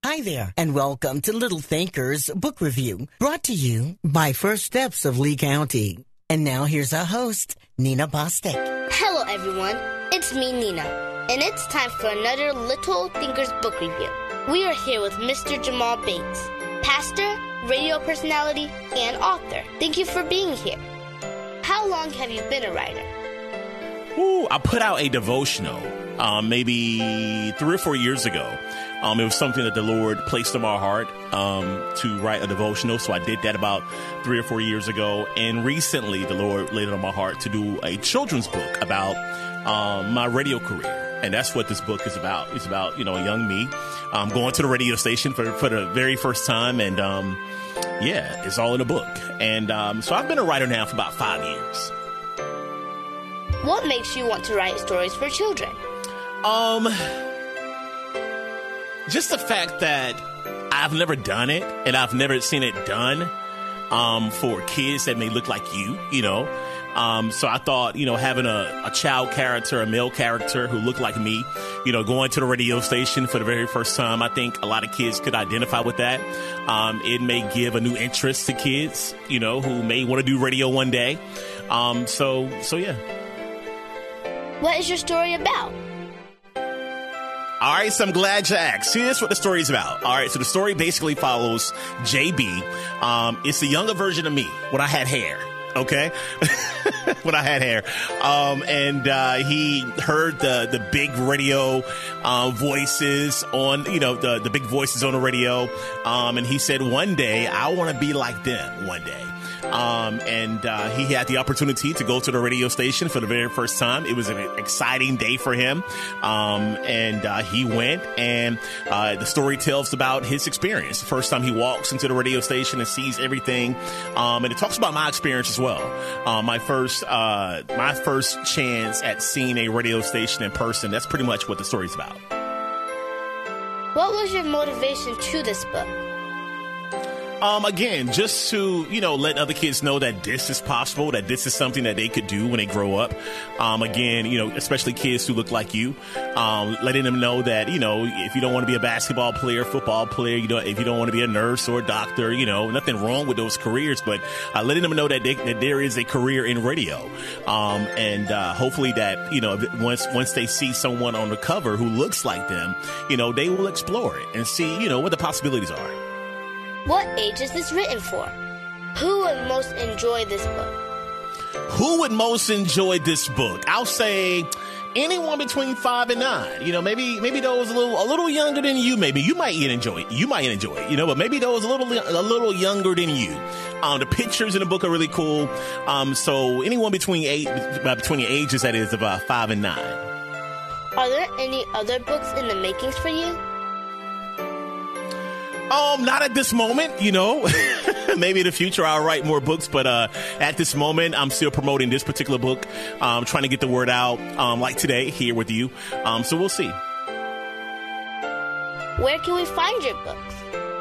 Hi there, and welcome to Little Thinkers Book Review, brought to you by First Steps of Lee County. And now here's our host, Nina Bostic. Hello, everyone. It's me, Nina, and it's time for another Little Thinkers Book Review. We are here with Mr. Jamal Bates, pastor, radio personality, and author. Thank you for being here. How long have you been a writer? I put out a devotional maybe 3 or 4 years ago. It was something that the Lord placed in my heart to write a devotional. So I did that about 3 or 4 years ago. And recently, the Lord laid it on my heart to do a children's book about my radio career. And that's what this book is about. It's about, a young me going to the radio station for the very first time. And, it's all in a book. And so I've been a writer now for about 5 years. What makes you want to write stories for children? Just the fact that I've never done it, and I've never seen it done for kids that may look like you. So I thought, having a child character, a male character who looked like me, going to the radio station for the very first time, I think a lot of kids could identify with that. It may give a new interest to kids, who may want to do radio one day. So yeah. What is your story about? All right, so I'm glad you asked. See, that's what the story is about. All right, so the story basically follows JB. It's the younger version of me when I had hair, okay? When I had hair. And he heard the big radio voices on, the big voices on the radio. And he said, one day, I want to be like them one day. And he had the opportunity to go to the radio station for the very first time. It was an exciting day for him. And he went, and the story tells about his experience. The first time he walks into the radio station and sees everything. And it talks about my experience as well. My first chance at seeing a radio station in person. That's pretty much what the story's about. What was your motivation to this book? Again, just to, let other kids know that this is possible, that this is something that they could do when they grow up. Again, especially kids who look like you, letting them know that, if you don't want to be a basketball player, football player, if you don't want to be a nurse or a doctor, nothing wrong with those careers, but letting them know that there is a career in radio. And hopefully that, once they see someone on the cover who looks like them, they will explore it and see, what the possibilities are. What age is this written for? Who would most enjoy this book? Who would most enjoy this book? I'll say anyone between 5 and 9. Maybe those a little younger than you. Maybe you might enjoy it. But maybe those a little younger than you. The pictures in the book are really cool. So anyone between the ages that is of 5 and 9. Are there any other books in the makings for you? Not at this moment, Maybe in the future I'll write more books, but at this moment I'm still promoting this particular book. Trying to get the word out, like today here with you. So we'll see. Where can we find your books?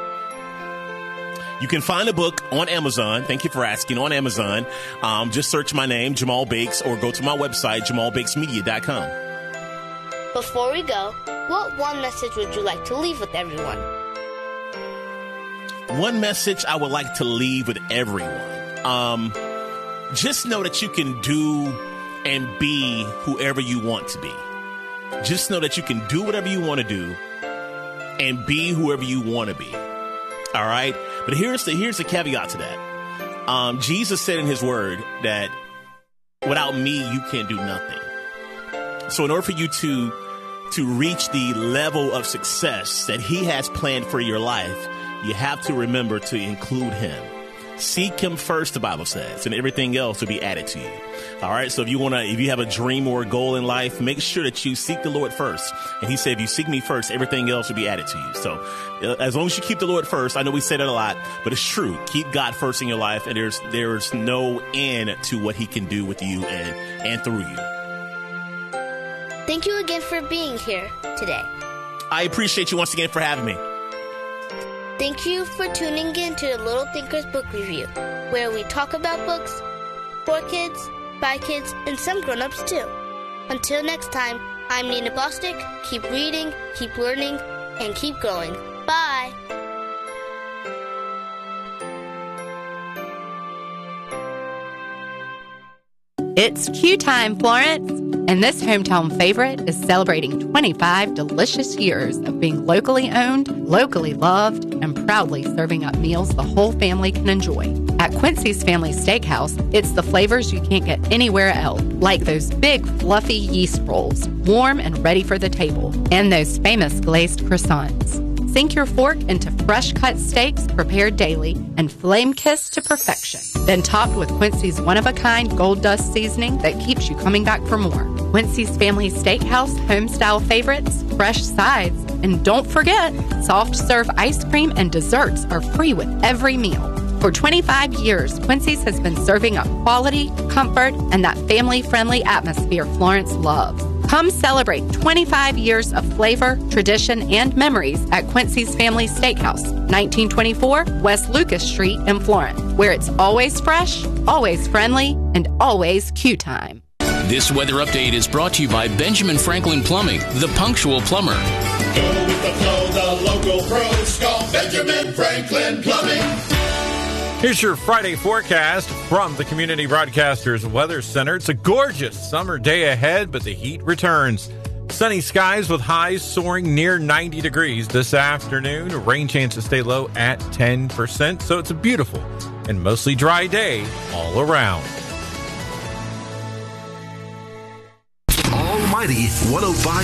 You can find the book on Amazon. Thank you for asking. On Amazon. Just search my name, Jamal Bakes, or go to my website, jamalbakesmedia.com. Before we go, what one message would you like to leave with everyone? One message I would like to leave with everyone. Just know that you can do and be whoever you want to be. Just know that you can do whatever you want to do and be whoever you want to be. All right? But here's the caveat to that. Jesus said in his word that without me, you can't do nothing. So in order for you to reach the level of success that he has planned for your life, you have to remember to include him. Seek him first, the Bible says, and everything else will be added to you. All right. So if you have a dream or a goal in life, make sure that you seek the Lord first. And he said, if you seek me first, everything else will be added to you. So as long as you keep the Lord first, I know we say that a lot, but it's true. Keep God first in your life, and there's no end to what he can do with you and through you. Thank you again for being here today. I appreciate you once again for having me. Thank you for tuning in to the Little Thinkers Book Review, where we talk about books for kids, by kids, and some grown-ups too. Until next time, I'm Nina Bostic. Keep reading, keep learning, and keep growing. Bye. It's Q time, Florence, and this hometown favorite is celebrating 25 delicious years of being locally owned, locally loved, and proudly serving up meals the whole family can enjoy. At Quincy's Family Steakhouse, it's the flavors you can't get anywhere else, like those big, fluffy yeast rolls, warm and ready for the table, and those famous glazed croissants. Sink your fork into fresh-cut steaks prepared daily and flame-kissed to perfection. Then topped with Quincy's one-of-a-kind gold dust seasoning that keeps you coming back for more. Quincy's Family Steakhouse home-style favorites, fresh sides, and don't forget, soft-serve ice cream and desserts are free with every meal. For 25 years, Quincy's has been serving up quality, comfort, and that family-friendly atmosphere Florence loves. Come celebrate 25 years of flavor, tradition, and memories at Quincy's Family Steakhouse, 1924 West Lucas Street in Florence, where it's always fresh, always friendly, and always Q time. This weather update is brought to you by Benjamin Franklin Plumbing, the punctual plumber. Go with the flow, the local pros call Benjamin Franklin Plumbing. Here's your Friday forecast from the Community Broadcasters Weather Center. It's a gorgeous summer day ahead, but the heat returns. Sunny skies with highs soaring near 90 degrees this afternoon. Rain chances stay low at 10%, so it's a beautiful and mostly dry day all around. Almighty 105.